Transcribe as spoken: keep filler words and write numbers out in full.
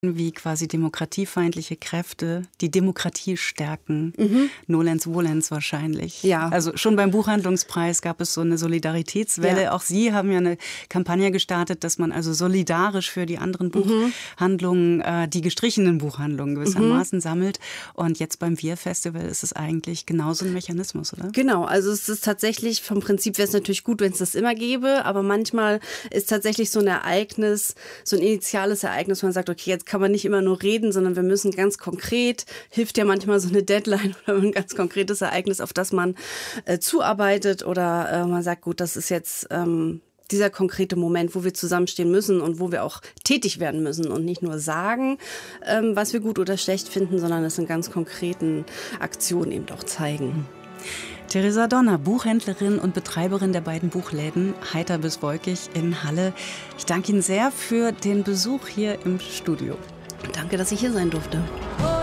wie quasi demokratiefeindliche Kräfte die Demokratie stärken. Mhm. Nolens volens wahrscheinlich. Ja. Also schon beim Buchhandlungspreis gab es so eine Solidaritätswelle. Ja. Auch Sie haben ja eine Kampagne gestartet, dass man also solidarisch für die anderen Mhm. Buchhandlungen, äh, die gestrichenen Buchhandlungen gewissermaßen mhm. sammelt. Und jetzt beim Wir-Festival ist es eigentlich genauso ein Mechanismus, oder? Genau, also es ist tatsächlich, vom Prinzip wäre es natürlich gut, wenn es das immer gäbe, aber manchmal ist tatsächlich so ein Ereignis, so ein initiales Ereignis, wo man sagt, okay, jetzt kann man nicht immer nur reden, sondern wir müssen ganz konkret, hilft ja manchmal so eine Deadline oder ein ganz konkretes Ereignis, auf das man äh, zuarbeitet oder äh, man sagt, gut, das ist jetzt ähm, dieser konkrete Moment, wo wir zusammenstehen müssen und wo wir auch tätig werden müssen und nicht nur sagen, ähm, was wir gut oder schlecht finden, sondern es in ganz konkreten Aktionen eben auch zeigen. Theresa Donner, Buchhändlerin und Betreiberin der beiden Buchläden Heiter bis Wolkig in Halle. Ich danke Ihnen sehr für den Besuch hier im Studio. Danke, dass ich hier sein durfte.